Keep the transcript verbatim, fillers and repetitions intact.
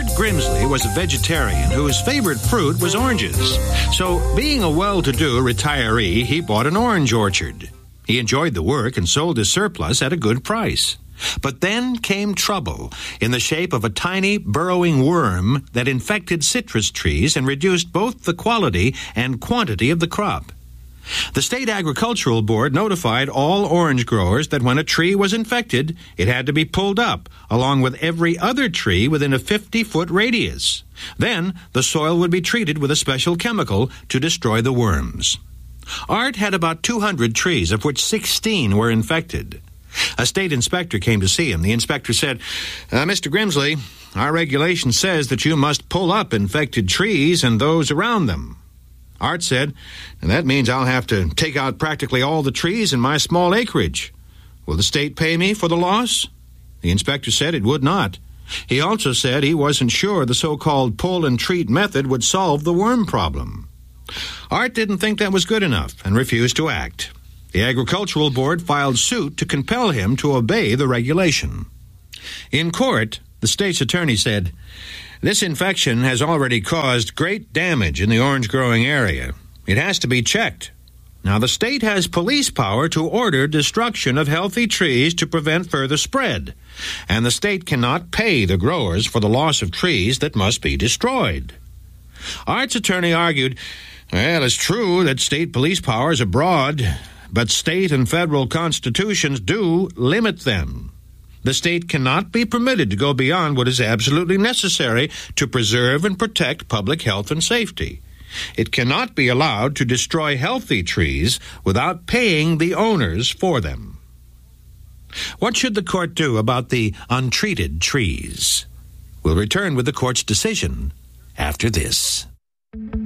Grimsley was a vegetarian whose favorite fruit was oranges. So, being a well-to-do retiree, he bought an orange orchard. He enjoyed the work and sold his surplus at a good price. But then came trouble in the shape of a tiny, burrowing worm that infected citrus trees and reduced both the quality and quantity of the crop. The State Agricultural Board notified all orange growers that when a tree was infected, it had to be pulled up, along with every other tree within a fifty-foot radius. Then, the soil would be treated with a special chemical to destroy the worms. Art had about two hundred trees, of which sixteen were infected. A state inspector came to see him. The inspector said, uh, Mister Grimsley, our regulation says that you must pull up infected trees and those around them. Art said, and that means I'll have to take out practically all the trees in my small acreage. Will the state pay me for the loss? The inspector said it would not. He also said he wasn't sure the so-called pull and treat method would solve the worm problem. Art didn't think that was good enough and refused to act. The Agricultural Board filed suit to compel him to obey the regulation. In court, the state's attorney said, this infection has already caused great damage in the orange-growing area. It has to be checked. Now, the state has police power to order destruction of healthy trees to prevent further spread, and the state cannot pay the growers for the loss of trees that must be destroyed. Art's attorney argued, well, it's true that state police powers are broad, but state and federal constitutions do limit them. The state cannot be permitted to go beyond what is absolutely necessary to preserve and protect public health and safety. It cannot be allowed to destroy healthy trees without paying the owners for them. What should the court do about the untreated trees? We'll return with the court's decision after this.